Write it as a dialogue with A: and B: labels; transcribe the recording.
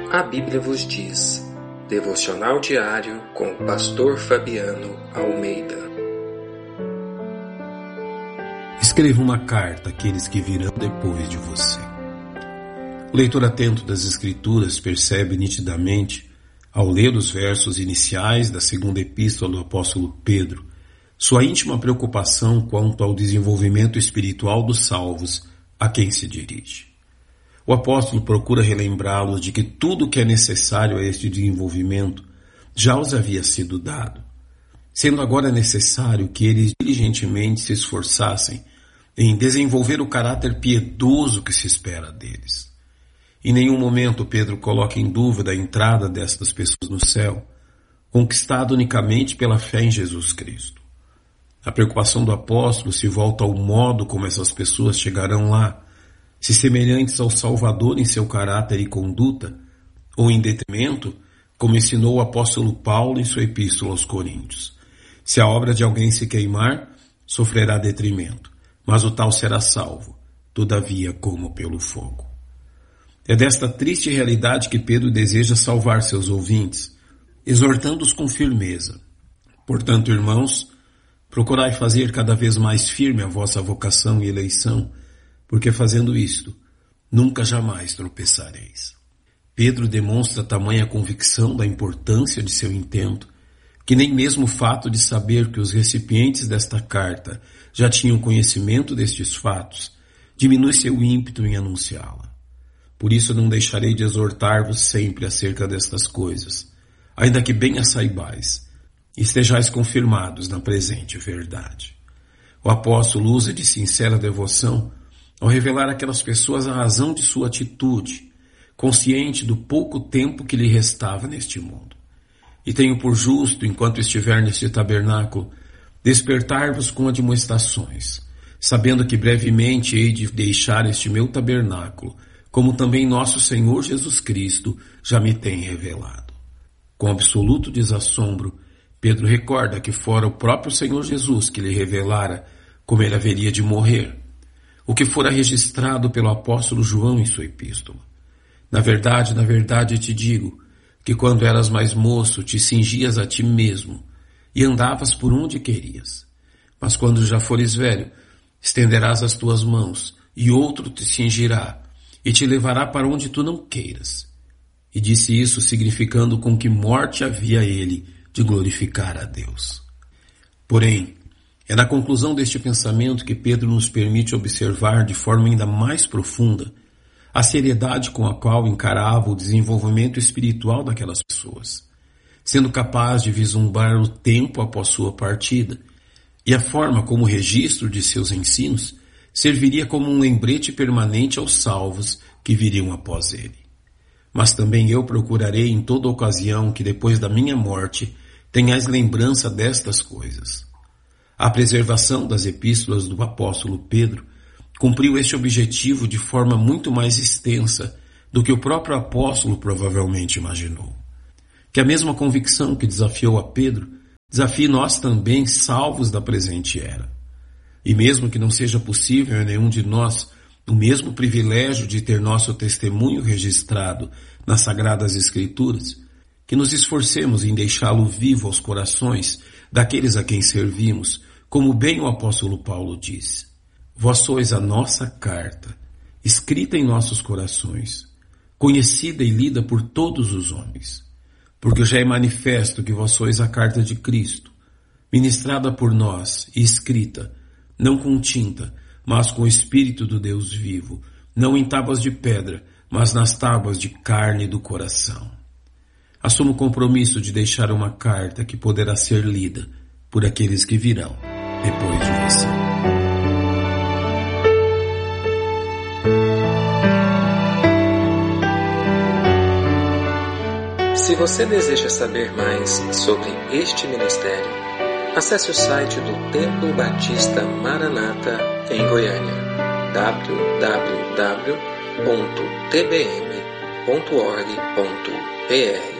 A: A Bíblia vos diz. Devocional diário com o pastor Fabiano Almeida.
B: Escreva uma carta àqueles que virão depois de você. O leitor atento das Escrituras percebe nitidamente, ao ler os versos iniciais da segunda epístola do apóstolo Pedro, sua íntima preocupação quanto ao desenvolvimento espiritual dos salvos a quem se dirige. O apóstolo procura relembrá-los de que tudo o que é necessário a este desenvolvimento já os havia sido dado, sendo agora necessário que eles diligentemente se esforçassem em desenvolver o caráter piedoso que se espera deles. Em nenhum momento Pedro coloca em dúvida a entrada destas pessoas no céu, conquistado unicamente pela fé em Jesus Cristo. A preocupação do apóstolo se volta ao modo como essas pessoas chegarão lá, se semelhantes ao Salvador em seu caráter e conduta, ou em detrimento, como ensinou o apóstolo Paulo em sua epístola aos Coríntios. Se a obra de alguém se queimar, sofrerá detrimento, mas o tal será salvo, todavia como pelo fogo. É desta triste realidade que Pedro deseja salvar seus ouvintes, exortando-os com firmeza. Portanto, irmãos, procurai fazer cada vez mais firme a vossa vocação e eleição, porque fazendo isto, nunca jamais tropeçareis. Pedro demonstra tamanha convicção da importância de seu intento, que nem mesmo o fato de saber que os recipientes desta carta já tinham conhecimento destes fatos, diminui seu ímpeto em anunciá-la. Por isso não deixarei de exortar-vos sempre acerca destas coisas, ainda que bem as saibais, e estejais confirmados na presente verdade. O apóstolo usa de sincera devoção ao revelar àquelas pessoas a razão de sua atitude, consciente do pouco tempo que lhe restava neste mundo. E tenho por justo, enquanto estiver neste tabernáculo, despertar-vos com admoestações, sabendo que brevemente hei de deixar este meu tabernáculo, como também nosso Senhor Jesus Cristo já me tem revelado. Com absoluto desassombro, Pedro recorda que fora o próprio Senhor Jesus que lhe revelara como ele haveria de morrer, o que fora registrado pelo apóstolo João em sua epístola. Na verdade te digo, que quando eras mais moço te cingias a ti mesmo e andavas por onde querias. Mas quando já fores velho, estenderás as tuas mãos e outro te cingirá e te levará para onde tu não queiras. E disse isso significando com que morte havia ele de glorificar a Deus. Porém, é na conclusão deste pensamento que Pedro nos permite observar de forma ainda mais profunda a seriedade com a qual encarava o desenvolvimento espiritual daquelas pessoas, sendo capaz de vislumbrar o tempo após sua partida e a forma como o registro de seus ensinos serviria como um lembrete permanente aos salvos que viriam após ele. Mas também eu procurarei em toda ocasião que depois da minha morte tenhais lembrança destas coisas. A preservação das epístolas do apóstolo Pedro cumpriu este objetivo de forma muito mais extensa do que o próprio apóstolo provavelmente imaginou. Que a mesma convicção que desafiou a Pedro desafie nós também, salvos da presente era. E mesmo que não seja possível em nenhum de nós o mesmo privilégio de ter nosso testemunho registrado nas Sagradas Escrituras, que nos esforcemos em deixá-lo vivo aos corações daqueles a quem servimos, como bem o apóstolo Paulo diz. Vós sois a nossa carta, escrita em nossos corações, conhecida e lida por todos os homens, porque já é manifesto que vós sois a carta de Cristo, ministrada por nós e escrita, não com tinta, mas com o Espírito do Deus vivo, não em tábuas de pedra, mas nas tábuas de carne do coração. Assumo o compromisso de deixar uma carta que poderá ser lida por aqueles que virão depois de você.
A: Se você deseja saber mais sobre este ministério, acesse o site do Templo Batista Maranata em Goiânia, www.tbm.org.br.